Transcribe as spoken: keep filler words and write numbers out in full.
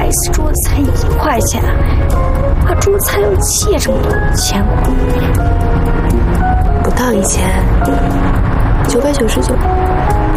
次桌子才一块钱，而桌子才有借这么多钱， 不到一千，九百九十九。